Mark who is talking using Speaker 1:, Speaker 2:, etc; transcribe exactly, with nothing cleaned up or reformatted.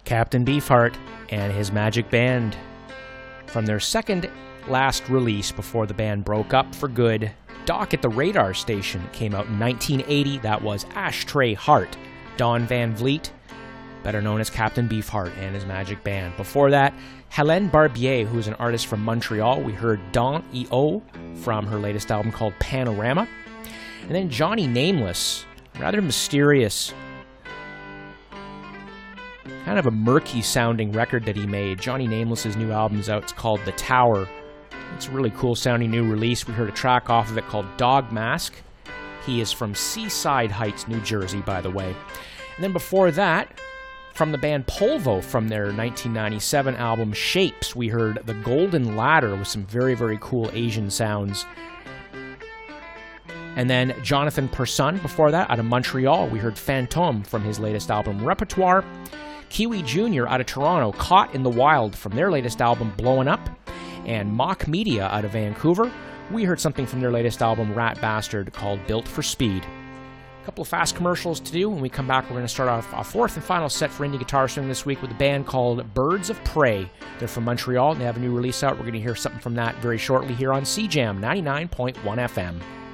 Speaker 1: Captain Beefheart and his Magic Band from their second last release before the band broke up for good. Doc at the Radar Station came out in nineteen eighty. That was Ashtray Heart. Don Van Vliet, better known as Captain Beefheart and his Magic Band. Before that, Helene Barbier, who is an artist from Montreal. We heard Don E O from her latest album called Panorama. And then Johnny Nameless, rather mysterious, kind of a murky sounding record that he made. Johnny Nameless's new album's out. It's called The Tower. It's a really cool sounding new release. We heard a track off of it called Dog Mask. He is from Seaside Heights, New Jersey, by the way. And then before that, from the band Polvo, from their nineteen ninety-seven album Shapes, we heard The Golden Ladder with some very, very cool Asian sounds. And then Jonathan Persson, before that, out of Montreal, we heard Fantôme from his latest album Repertoire. Kiwi Junior out of Toronto, Caught in the Wild from their latest album Blowin' Up. And Mock Media out of Vancouver, we heard something from their latest album Rat Bastard called Built for Speed. A couple of fast commercials to do. When we come back, we're going to start off our fourth and final set for Indie Guitar Swing this week with a band called Birds of Prey. They're from Montreal, and they have a new release out. We're going to hear something from that very shortly here on C Jam ninety-nine point one F M.